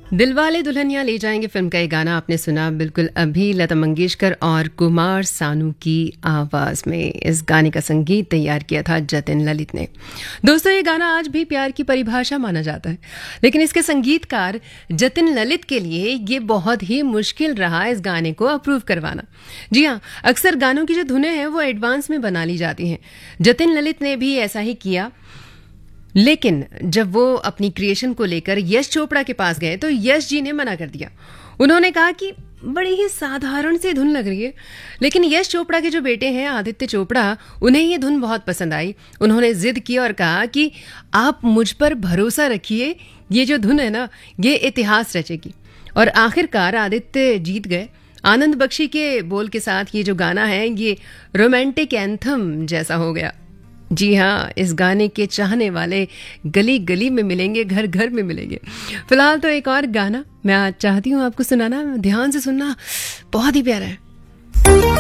दिलवाले दुल्हनिया ले जाएंगे फिल्म का ये गाना आपने सुना बिल्कुल अभी लता मंगेशकर और कुमार सानू की आवाज में। इस गाने का संगीत तैयार किया था जतिन ललित ने। दोस्तों, ये गाना आज भी प्यार की परिभाषा माना जाता है, लेकिन इसके संगीतकार जतिन ललित के लिए ये बहुत ही मुश्किल रहा इस गाने को अप्रूव करवाना। जी हाँ, अक्सर गानों की जो धुनें हैं वो एडवांस में बना ली जाती हैं। जतिन ललित ने भी ऐसा ही किया, लेकिन जब वो अपनी क्रिएशन को लेकर यश चोपड़ा के पास गए तो यश जी ने मना कर दिया। उन्होंने कहा कि बड़ी ही साधारण सी धुन लग रही है। लेकिन यश चोपड़ा के जो बेटे हैं आदित्य चोपड़ा, उन्हें ये धुन बहुत पसंद आई। उन्होंने जिद की और कहा कि आप मुझ पर भरोसा रखिए, ये जो धुन है ना, ये इतिहास रचेगी। और आखिरकार आदित्य जीत गए। आनंद बख्शी के बोल के साथ ये जो गाना है ये रोमांटिक एंथम जैसा हो गया। जी हाँ, इस गाने के चाहने वाले गली गली में मिलेंगे, घर घर में मिलेंगे। फिलहाल तो एक और गाना मैं आज चाहती हूँ आपको सुनाना, ध्यान से सुनना, बहुत ही प्यारा है।